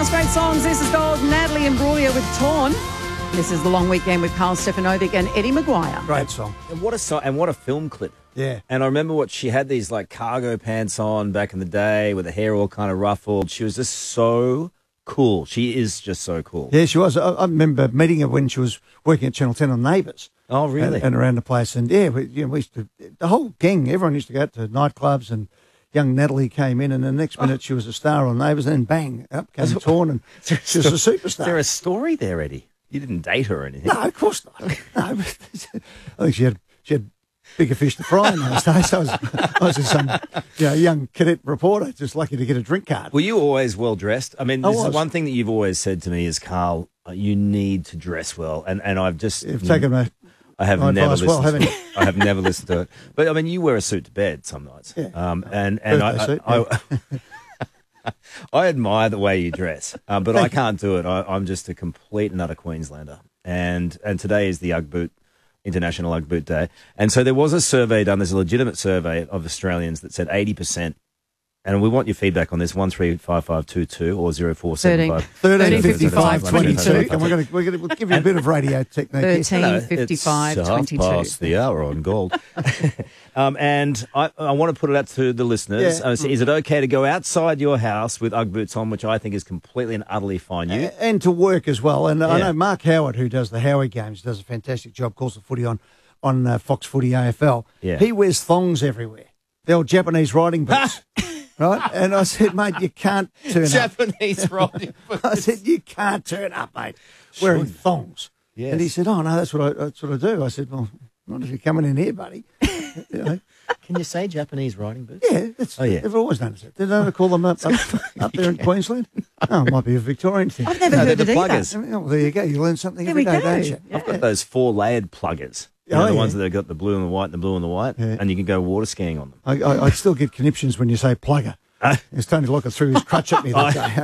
Last great songs. This is Gold, Natalie Imbruglia with Torn. This is The Long Weekend with Carl Stefanovic and Eddie Maguire. Great song. And what a song, and what a film clip. Yeah. And I remember what she had these like cargo pants on back in the day with the hair all kind of ruffled. She was just so cool. She is just so cool. Yeah, she was. I remember meeting her when she was working at Channel 10 on Neighbours. Oh, really? And around the place. And yeah, we used to, the whole gang, everyone used to go out to nightclubs, and young Natalie came in, and the next minute she was a star on Neighbours, and then bang, up came Torn, and she was a superstar. Is there a story there, Eddie? You didn't date her or anything? No, of course not. No, I think she had bigger fish to fry in those days. I was just some young cadet reporter, just lucky to get a drink card. Were you always well dressed? I mean, this is one thing that you've always said to me is, Carl, you need to dress well, and I've just taken my I have never listened. Well, haven't you? I have never listened to it. But I mean, you wear a suit to bed some nights. Yeah. I admire the way you dress, but I can't do it. I'm just a complete and utter Queenslander. And today is the Ugg Boot, International Ugg Boot Day. And so there was a survey done, there's a legitimate survey of Australians that said 80%, and we want your feedback on this, 135522 or 0475. 135522. And we'll give you a bit of radio technique. 135522. It's past the hour on Gold. And I want to put it out to the listeners. Yeah. Is it okay to go outside your house with Ugg boots on, which I think is completely and utterly fine? And to work as well. And I know Mark Howard, who does the Howie games, does a fantastic job, calls the footy on Fox Footy AFL. Yeah. He wears thongs everywhere. The old Japanese riding boots. Right? And I said, mate, you can't turn up. Japanese riding boots. I said, you can't turn up, mate, wearing thongs. Yes. And he said, oh, no, that's what I do. I said, well, not if you're coming in here, buddy. You know? Can you say Japanese riding boots? Yeah, they've always done it. They don't call them up there in Queensland? Oh, it might be a Victorian thing. I've never heard of it pluggers. Oh, well, there you go. You learn something every day, don't you? I've got those 4-layered pluggers. The ones that have got the blue and the white and the blue and the white, and you can go water skiing on them. I still get conniptions when you say plugger. It's Tony Lockett threw his crutch at me that day.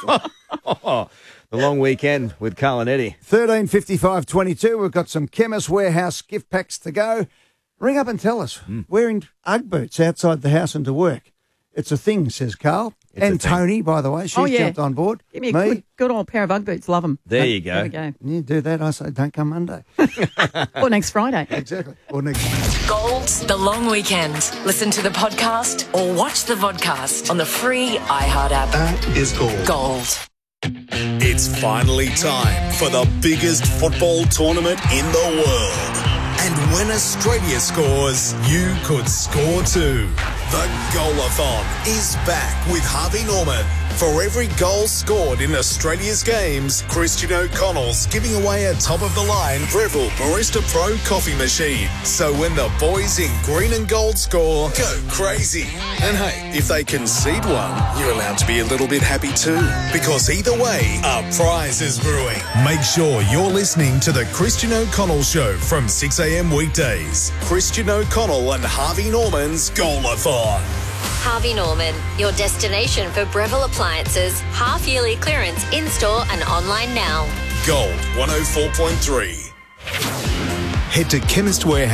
The Long Weekend with Carl and Eddie. 135522. We've got some Chemist Warehouse gift packs to go. Ring up and tell us. Wearing Ugg boots outside the house and to work. It's a thing, says Carl. And Tony, by the way, she's jumped on board. Give me a good old pair of Ugg boots. Love them. There you go. There we go. You do that, I say, don't come Monday. Or next Friday. Exactly. Or next Gold's The Long Weekend. Listen to the podcast or watch the vodcast on the free iHeart app. That is Gold. Gold. It's finally time for the biggest football tournament in the world. And when Australia scores, you could score too. The Goal-a-thon is back with Harvey Norman. For every goal scored in Australia's games, Christian O'Connell's giving away a top-of-the-line Breville Barista Pro coffee machine. So when the boys in green and gold score, go crazy. And hey, if they concede one, you're allowed to be a little bit happy too. Because either way, a prize is brewing. Make sure you're listening to the Christian O'Connell Show from 6 a.m. weekdays. Christian O'Connell and Harvey Norman's Goal-a-thon. Harvey Norman, your destination for Breville appliances, half-yearly clearance in-store and online now. Gold 104.3. Head to Chemist Warehouse.